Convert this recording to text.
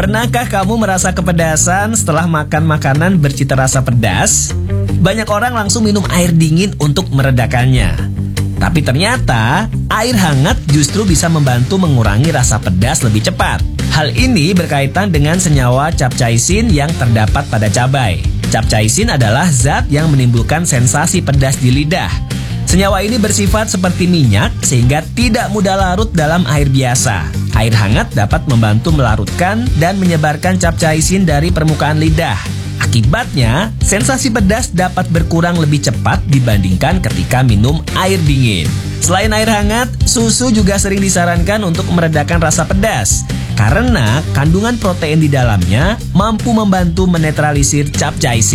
Pernahkah kamu merasa kepedasan setelah makan makanan bercita rasa pedas? Banyak orang langsung minum air dingin untuk meredakannya. Tapi ternyata air hangat justru bisa membantu mengurangi rasa pedas lebih cepat. Hal ini berkaitan dengan senyawa capsaicin yang terdapat pada cabai. Capsaicin adalah zat yang menimbulkan sensasi pedas di lidah. Senyawa ini bersifat seperti minyak sehingga tidak mudah larut dalam air biasa. Air hangat dapat membantu melarutkan dan menyebarkan capsaicin dari permukaan lidah. Akibatnya, sensasi pedas dapat berkurang lebih cepat dibandingkan ketika minum air dingin. Selain air hangat, susu juga sering disarankan untuk meredakan rasa pedas karena kandungan protein di dalamnya mampu membantu menetralisir capsaicin.